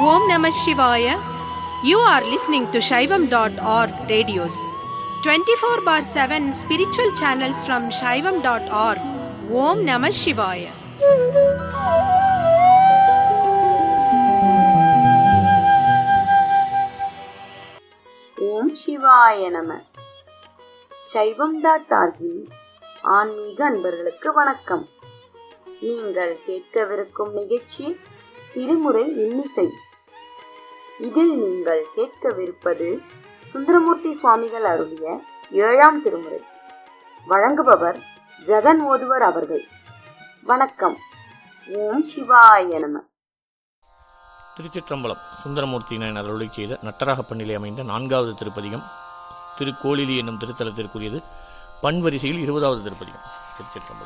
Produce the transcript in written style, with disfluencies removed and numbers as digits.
Om Namah Shivaya. You are listening to Shaivam.org radios. 24/7 spiritual channels from Shaivam.org. Om Namah Shivaya. ஓம் சிவாய நம. சைவம்.org ஆன்மீக அன்பர்களுக்கு வணக்கம். நீங்கள் கேட்கவிருக்கும் நிகழ்ச்சி திருமுறை இன்னிசை. இதில் நீங்கள் கேட்கவிருப்பது சுந்தரமூர்த்தி சுவாமிகள் அருளிய 7ஆம் திருமுறை. வழங்குபவர் ஜெகன் ஓதுவர் அவர்கள். வணக்கம். ஓம் சிவாய நம. திருச்சிற்றம்பலம். சுந்தரமூர்த்தியினர் அருளி செய்த நட்டராகப்பண்ணிலே அமைந்த 4வது திருப்பதிகம் திருக்கோளிலி என்னும் திருத்தலத்திற்குரியது. பண்வரிசையில் 20வது திருப்பதிகம். திருச்சிற்றம்பலம்.